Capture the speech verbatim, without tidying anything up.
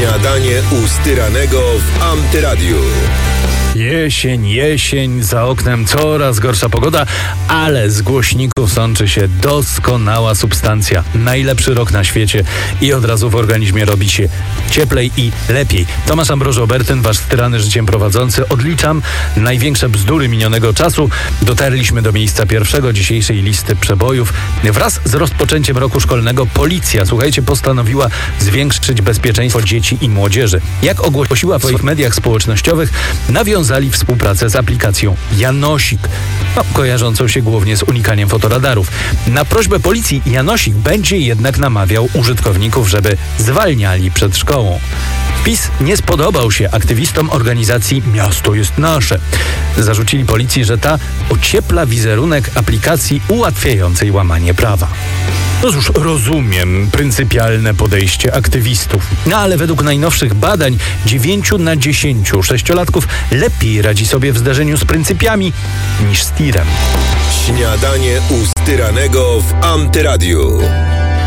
Śniadanie u Styranego w Antyradiu. Jesień, jesień, za oknem coraz gorsza pogoda, ale z głośników sączy się doskonała substancja. Najlepszy rok na świecie i od razu w organizmie robi się cieplej i lepiej. Tomasz Ambroży-Obertyn, wasz styrany życiem prowadzący. Odliczam największe bzdury minionego czasu. Dotarliśmy do miejsca pierwszego dzisiejszej listy przebojów. Wraz z rozpoczęciem roku szkolnego policja, słuchajcie, postanowiła zwiększyć bezpieczeństwo dzieci i młodzieży. Jak ogłosiła w swoich mediach społecznościowych, nawiązała współpracę z aplikacją Janosik, no, kojarzącą się głównie z unikaniem fotoradarów. Na prośbę policji Janosik będzie jednak namawiał użytkowników, żeby zwalniali przed szkołą. Wpis nie spodobał się aktywistom organizacji Miasto jest Nasze. Zarzucili policji, że ta ociepla wizerunek aplikacji ułatwiającej łamanie prawa. No cóż, rozumiem pryncypialne podejście aktywistów. No ale według najnowszych badań dziewięciu na dziesięciu sześciolatków lepiej radzi sobie w zderzeniu z pryncypiami niż z tirem. Śniadanie u Styranego w Antyradiu.